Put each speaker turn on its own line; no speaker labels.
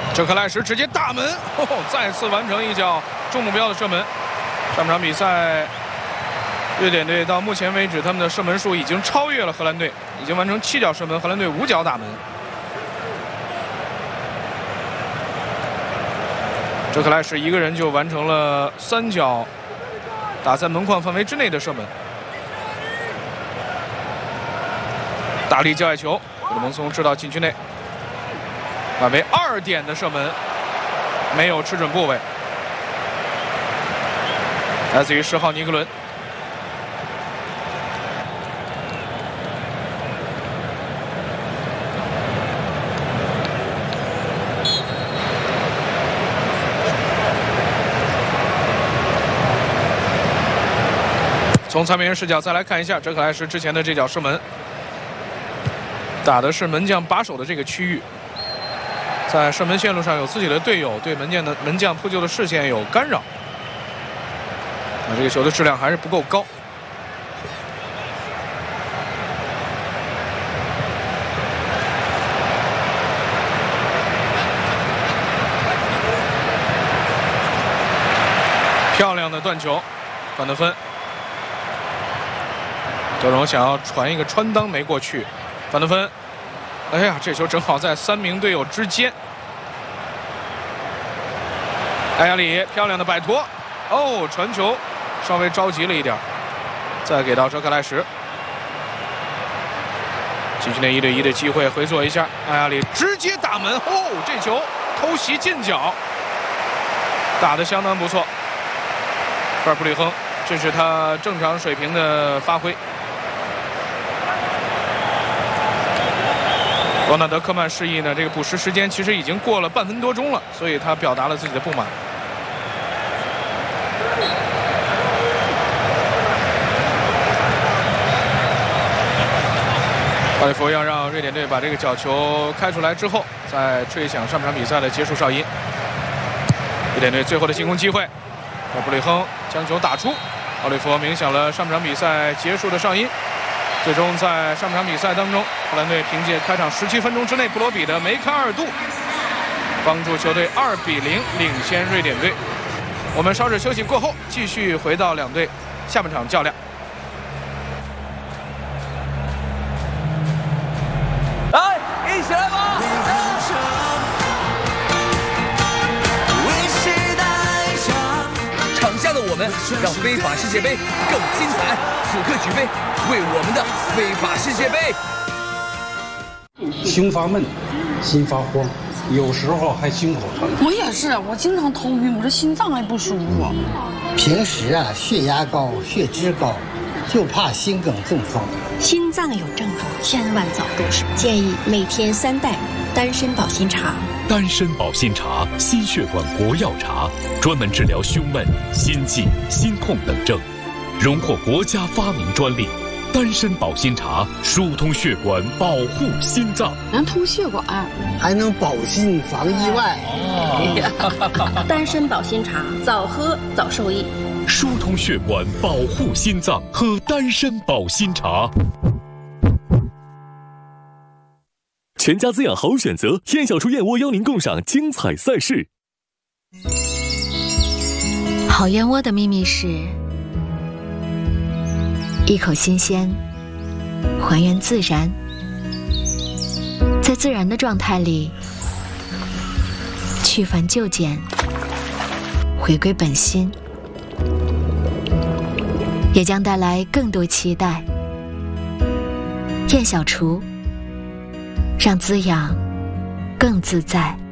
这克莱什直接大门，再次完成一脚中目标的射门。上场比赛，瑞典队到目前为止，他们的射门数已经超越了荷兰队，已经完成7脚射门，荷兰队5脚打门。这克莱什一个人就完成了3脚打在门框范围之内的射门。大力界外球，古德蒙松掷到禁区内，换为2点的射门，没有吃准部位。来自于10号尼格伦。从参评人视角再来看一下这克莱什之前的这脚射门，打的是门将把守的这个区域，在射门线路上有自己的队友，对门将扑救的视线有干扰。这个球的质量还是不够高。漂亮的断球，范德芬。德容想要传一个穿裆没过去，范德芬，哎呀，这球正好在3名队友之间。埃亚里漂亮的摆脱，哦，传球稍微着急了一点，再给到哲克莱什，禁区内1对1的机会，回做一下，埃亚里直接打门，哦，这球偷袭近角，打得相当不错。费尔普里亨，这是他正常水平的发挥。罗纳德·科曼示意呢，这个补时时间其实已经过了半分多钟了，所以他表达了自己的不满。奥利弗要让瑞典队把这个角球开出来之后，再吹响上场比赛的结束哨音。瑞典队最后的进攻机会，布里亨将球打出，奥利弗鸣响了上场比赛结束的哨音。最终在上场比赛当中，荷兰队凭借开场17分钟之内布罗比的梅开2度，帮助球队2比0领先瑞典队。我们稍事休息过后，继续回到两队下半场较量。
来，一起来吧！场下的我们让非法世界杯更精彩，此刻举杯，为我们的非法世界杯。
胸发闷，心发慌，有时候还心口疼。
我也是，我经常头晕，我这心脏还不舒服。
平时啊，血压高，血脂高，就怕心梗中风。
心脏有症状，千万早动手。建议每天3袋丹参保心茶。
丹参保心茶，心血管国药茶，专门治疗胸闷、心悸、心痛等症，荣获国家发明专利。丹参保心茶疏通血管，保护心脏，
能通血管，
还能保心防意外。
丹参保心茶，早喝早受益。
疏通血管，保护心脏，喝丹参保心茶。
全家滋养好选择，燕小厨燕窝邀您共赏精彩赛事。
好燕窝的秘密是一口新鲜，还原自然，在自然的状态里去繁就简，回归本心，也将带来更多期待。燕小厨，让滋养更自在。